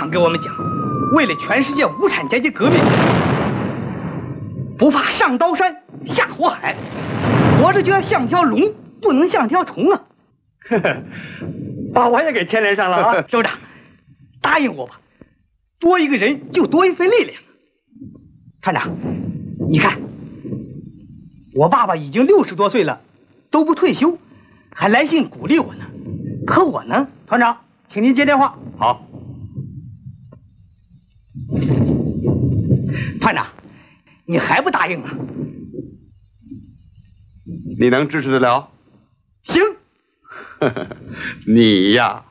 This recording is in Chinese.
常给我们讲，为了全世界无产阶级革命，不怕上刀山下火海，活着就要像条龙，不能像条虫啊！ 把我也给牵连上了啊！ 首长，答应我吧，多一个人就多一份力量。团长，你看，我爸爸已经60多岁了，都不退休，还来信鼓励我呢。可我呢， 团长，请您接电话。 好， 团长，你还不答应啊？ 你能支持得了？ 行。 你呀。